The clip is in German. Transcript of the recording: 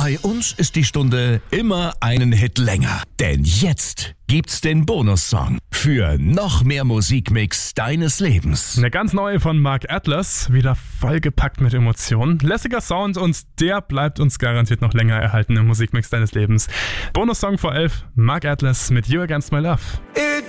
Bei uns ist die Stunde immer einen Hit länger. Denn jetzt gibt's den Bonussong für noch mehr Musikmix deines Lebens. Eine ganz neue von Mark Atlas, wieder vollgepackt mit Emotionen. Lässiger Sound und der bleibt uns garantiert noch länger erhalten im Musikmix deines Lebens. Bonussong vor 11, Mark Atlas mit You Against My Love.